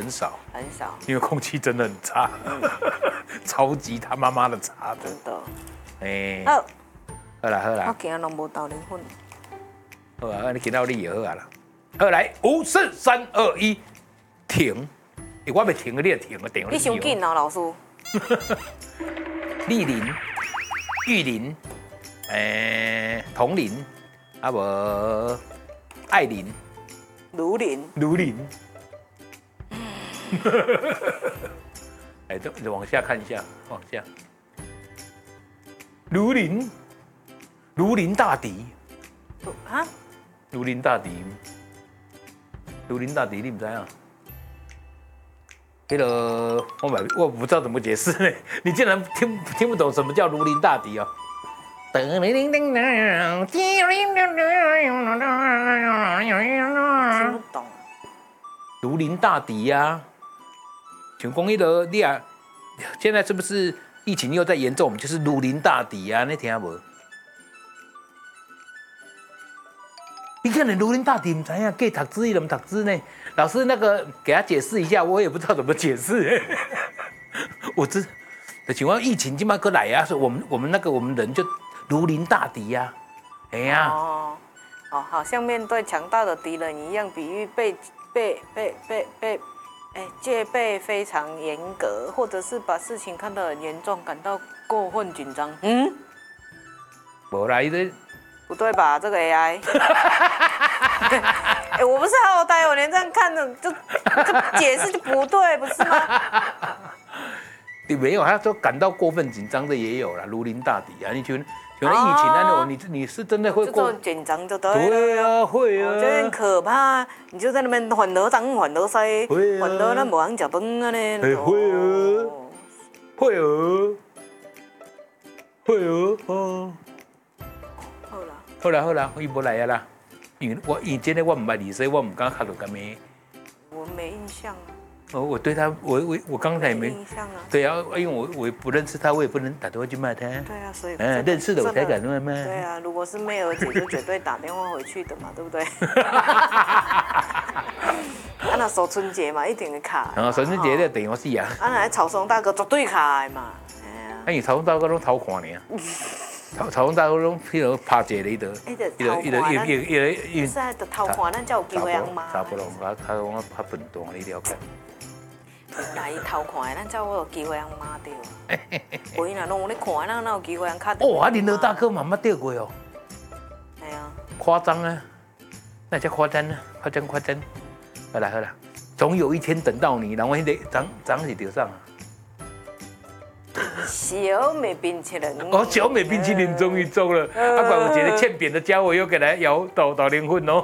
少， 很少， 因为空气真的很差，超级他妈妈的差的。 真的。 哎， 好， 好啦好我啦， 今日拢无豆奶粉。 好啊，你见到你就好啊啦。好来，5、4、3、2、1，停！我未停啊，你也停啊，停你伤紧哦，老师。 莅临、玉林、铜陵，啊无爱林、 卢林。 卢林。哎，就往下看一下，往下。卢林大敌， 啊？ 卢林大敌，卢林大敌，你唔知啊？那个我不知道怎么解释呢，你竟然听不懂什么叫如临大敌哦。 听不懂。 如临大敌呀、啊，像讲那个你啊，现在是不是疫情又在严重？我们就是如临大敌啊，你听无？你看你如临大敌，唔知影，给读书伊都唔读书呢。老师那个给他解释一下，我也不知道怎么解释。我知，就像讲疫情今麦过来啊，所以我们人就如临大敌呀、啊，哎呀、啊。 哦，好像面对强大的敌人一样，比喻戒备非常严格，或者是把事情看得很严重，感到过分紧张。嗯， 无啦，伊这不对吧？这个 AI。我不是好呆，我连这样看的就解释就不对，不是吗？ 你没有，他说感到过分紧张的也有啦，如临大敌啊！你觉得疫情那种，你是真的会就这么紧张就对了。 对啊，会啊， 我觉得很可怕，你就在那边患得东患得西，患得咱无通食饭啊呢。 会啊，会啊，会啊，哦。好啦，伊无来啊啦，因为真的我唔捌你，所以我唔敢卡到咁咩。 我没印象啊。 哦，我对他，我刚才也没印象啊。 对啊，因为我也不认识他，我也不能打电话去骂他。 对啊，所以认识的我才敢骂。 对啊，如果是妹儿姐，就绝对打电话回去的嘛，对不对？啊，那守春节嘛，一定会卡。 然后守春节你电话死啊。 啊，那曹松大哥绝对卡的嘛。 啊，因为曹松大哥拢偷看呢。曹松大哥拢譬如拍一个你得， 伊是在偷看，咱才有机会通骂。 查甫人他讲较笨蛋，你了解？ 来伊偷看，咱才有机会通骂到。不然拢有咧看，咱哪有机会通卡？ 哦，啊，林德大哥嘛捌钓过哦。 系啊。 夸张啊，那叫夸张啊，夸张。好啦，总有一天等到你，然后那个长是钓上啊。 小美冰淇淋哦，小美冰淇淋终于中了，啊，怪有一个欠扁的家伙又给他摇倒莲粉哦，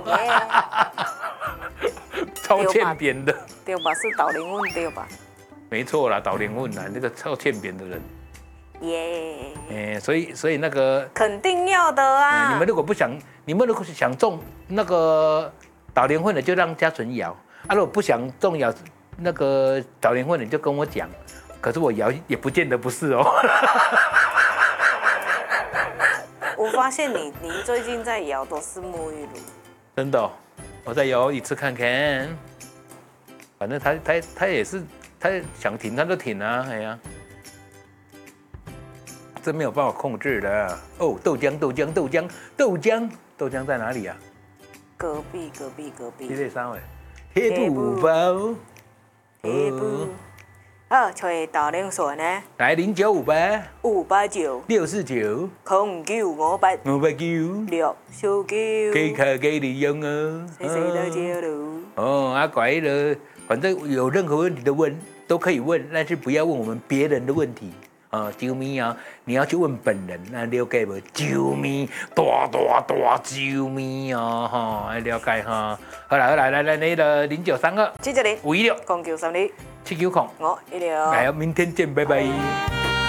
超欠扁的， 对吧？是倒莲粉对吧？ 没错啦，倒莲粉啦，那个超欠扁的人， 耶， 所以那个肯定要的啊， 你们如果是想中那个倒莲粉的，就让嘉纯摇，啊，如果不想中摇那个倒莲粉的，你就跟我讲。可是我摇也不见得不是哦。 我发现你最近在摇都是沐浴露。 真的、哦，我再摇一次看看。反正他也是，他想停他就停啊，哎呀，这没有办法控制的。哦，豆浆在哪里啊？ 隔壁。 你在啥位？铁布包。 铁布。好，找豆奶粉呢？ 来0958 589 649 0958 589 6小九。 给卡给你用哦。 谁的接路？ 哦，啊乖了，反正有任何问题都可以问，但是不要问我们别人的问题。啊，救命啊！你要去问本人，了解无？救命！大救命啊！哈，了解哈。好来，那个0932 710 516 0932 790， 我116。 来，明天见，拜拜。